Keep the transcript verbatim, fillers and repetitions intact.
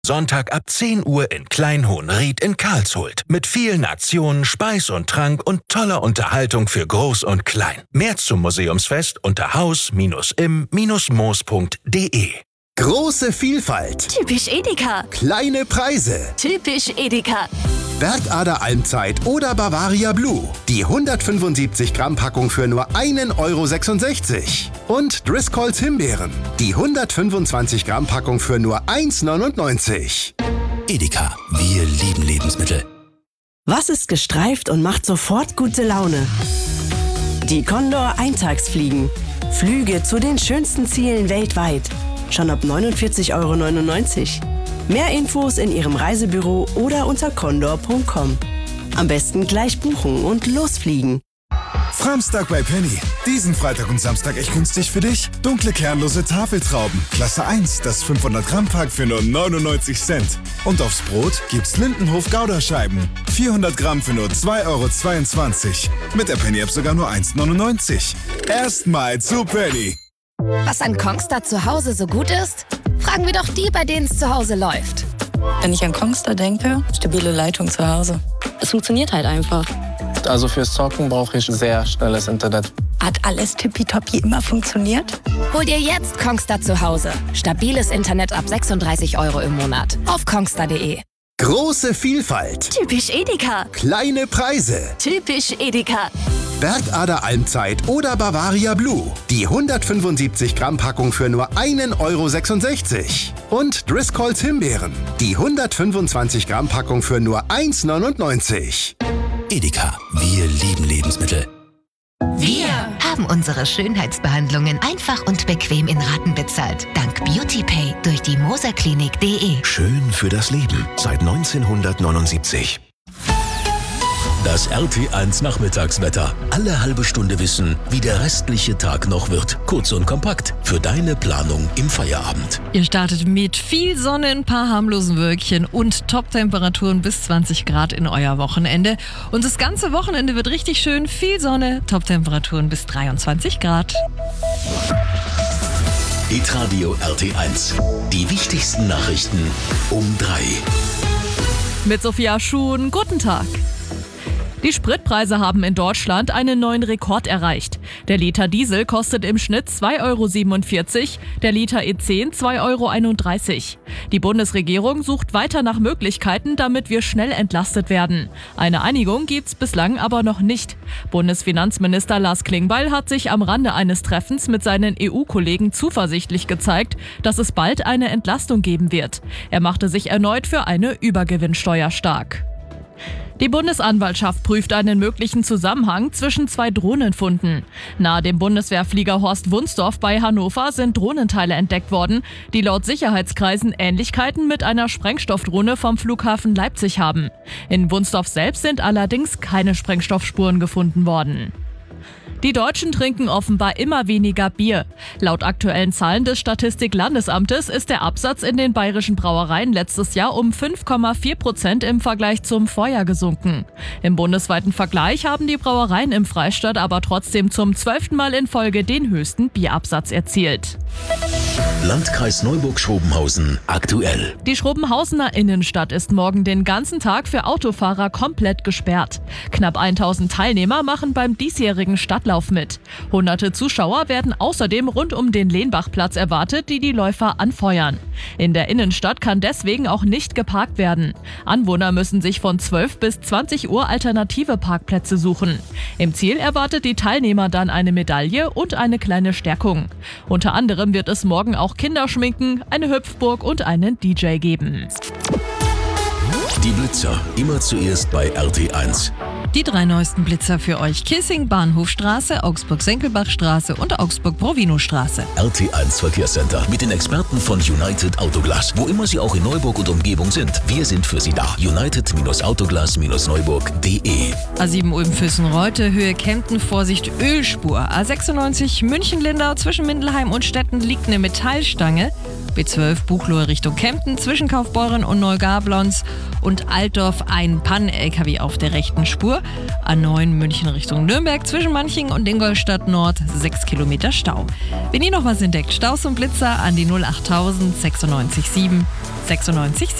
Sonntag ab zehn Uhr in Klein-Hohenried in Karlshult. Mit vielen Aktionen, Speis und Trank und toller Unterhaltung für Groß und Klein. Mehr zum Museumsfest unter haus im moos punkt de. Große Vielfalt. Typisch Edeka. Kleine Preise. Typisch Edeka. Bergader Almzeit oder Bavaria Blue. Die hundertfünfundsiebzig Gramm Packung für nur einen Euro sechsundsechzig. Und Driscolls Himbeeren. Die hundertfünfundzwanzig Gramm Packung für nur eins neunundneunzig. Edeka, wir lieben Lebensmittel. Was ist gestreift und macht sofort gute Laune? Die Condor Eintagsfliegen. Flüge zu den schönsten Zielen weltweit. Schon ab neunundvierzig Euro neunundneunzig. Mehr Infos in Ihrem Reisebüro oder unter condor punkt com. Am besten gleich buchen und losfliegen. Framstag bei Penny. Diesen Freitag und Samstag echt günstig für dich. Dunkle kernlose Tafeltrauben. Klasse eins, das fünfhundert Gramm Pack für nur neunundneunzig Cent. Und aufs Brot gibt's Lindenhof Gouda-Scheiben. vierhundert Gramm für nur zwei Euro zweiundzwanzig. Mit der Penny-App sogar nur eins neunundneunzig. Erstmal zu Penny. Was an Kongstar zu Hause so gut ist? Fragen wir doch die, bei denen es zu Hause läuft. Wenn ich an Kongstar denke, stabile Leitung zu Hause. Es funktioniert halt einfach. Also fürs Zocken brauche ich sehr schnelles Internet. Hat alles tippitoppi immer funktioniert? Hol dir jetzt Kongstar zu Hause. Stabiles Internet ab sechsunddreißig Euro im Monat. Auf kongstar punkt de. Große Vielfalt. Typisch Edeka. Kleine Preise. Typisch Edeka. Bergader Almzeit oder Bavaria Blue. Die hundertfünfundsiebzig Gramm Packung für nur einen Euro sechsundsechzig. Und Driscolls Himbeeren. Die hundertfünfundzwanzig Gramm Packung für nur eins neunundneunzig. Edeka, wir lieben Lebensmittel. Wir haben unsere Schönheitsbehandlungen einfach und bequem in Raten bezahlt. Dank BeautyPay durch die moserklinik punkt de. Schön für das Leben seit neunzehnhundertneunundsiebzig. Das R T eins Nachmittagswetter. Alle halbe Stunde wissen, wie der restliche Tag noch wird. Kurz und kompakt für deine Planung im Feierabend. Ihr startet mit viel Sonne, ein paar harmlosen Wölkchen und Top-Temperaturen bis zwanzig Grad in euer Wochenende. Und das ganze Wochenende wird richtig schön. Viel Sonne, Top-Temperaturen bis dreiundzwanzig Grad. Hitradio R T eins. Die wichtigsten Nachrichten um drei. Mit Sophia Schuhn, guten Tag. Die Spritpreise haben in Deutschland einen neuen Rekord erreicht. Der Liter Diesel kostet im Schnitt zwei Euro siebenundvierzig, der Liter E zehn zwei Euro einunddreißig. Die Bundesregierung sucht weiter nach Möglichkeiten, damit wir schnell entlastet werden. Eine Einigung gibt's bislang aber noch nicht. Bundesfinanzminister Lars Klingbeil hat sich am Rande eines Treffens mit seinen E U-Kollegen zuversichtlich gezeigt, dass es bald eine Entlastung geben wird. Er machte sich erneut für eine Übergewinnsteuer stark. Die Bundesanwaltschaft prüft einen möglichen Zusammenhang zwischen zwei Drohnenfunden. Nahe dem Bundeswehrflieger Horst Wunsdorf bei Hannover sind Drohnenteile entdeckt worden, die laut Sicherheitskreisen Ähnlichkeiten mit einer Sprengstoffdrohne vom Flughafen Leipzig haben. In Wunsdorf selbst sind allerdings keine Sprengstoffspuren gefunden worden. Die Deutschen trinken offenbar immer weniger Bier. Laut aktuellen Zahlen des Statistik-Landesamtes ist der Absatz in den bayerischen Brauereien letztes Jahr um fünf Komma vier Prozent im Vergleich zum Vorjahr gesunken. Im bundesweiten Vergleich haben die Brauereien im Freistaat aber trotzdem zum zwölften Mal in Folge den höchsten Bierabsatz erzielt. Landkreis Neuburg-Schrobenhausen aktuell. Die Schrobenhausener Innenstadt ist morgen den ganzen Tag für Autofahrer komplett gesperrt. Knapp tausend Teilnehmer machen beim diesjährigen Stadtlauf mit. Hunderte Zuschauer werden außerdem rund um den Lehnbachplatz erwartet, die die Läufer anfeuern. In der Innenstadt kann deswegen auch nicht geparkt werden. Anwohner müssen sich von zwölf bis zwanzig Uhr alternative Parkplätze suchen. Im Ziel erwartet die Teilnehmer dann eine Medaille und eine kleine Stärkung. Unter anderem wird es morgen auch Kinderschminken, eine Hüpfburg und einen D J geben. Die Blitzer, immer zuerst bei R T eins. Die drei neuesten Blitzer für euch: Kissing Bahnhofstraße, Augsburg-Senckelbachstraße und Augsburg-Provinostraße. R T eins Verkehrscenter mit den Experten von United Autoglas. Wo immer Sie auch in Neuburg und Umgebung sind, wir sind für Sie da. United Autoglas Neuburg punkt de. A sieben Ulm Füssen-Reute, Höhe Kempten, Vorsicht Ölspur. A sechsundneunzig München-Lindau, zwischen Mindelheim und Stetten liegt eine Metallstange. B zwölf Buchloe Richtung Kempten, zwischen Kaufbeuren und Neugablons und Altdorf ein Pannen-L K W auf der rechten Spur. A neun München Richtung Nürnberg zwischen Manching und Ingolstadt Nord sechs Kilometer Stau. Wenn ihr noch was entdeckt, Staus und Blitzer an die null achttausend sechsundneunzig sieben sechsundneunzig sieben.